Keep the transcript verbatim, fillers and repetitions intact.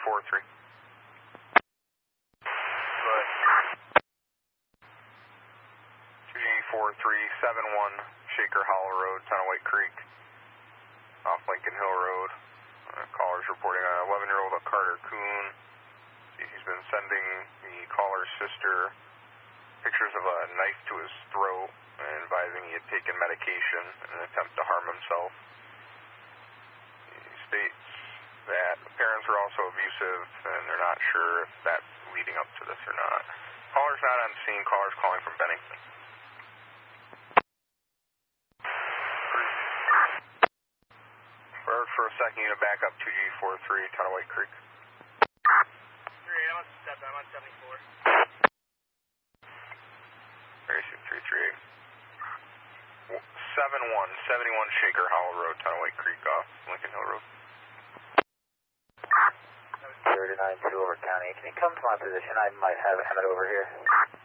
four three. Good. two G four three seven one, Shaker Hollow Road, Town of White Creek, off Lincoln Hill Road. Uh, caller's reporting an eleven-year-old Carter Kuhn. He's been sending the caller's sister pictures of a knife to his throat and advising he had taken medication in an attempt to harm himself. He states that the parents were also abusive and they're not sure if that's leading up to this or not. Caller's not on scene. Caller's calling from Bennington. For, for a second, unit back up two G four three, Town of White Creek. three, I'm on step, I'm on seventy-four. Racing three three eight. seven one, seventy-one Shaker Hollow Road, Town of White Creek, off Lincoln Hill Road. zero nine two over county. Can you come to my position? I might have Emmett over here.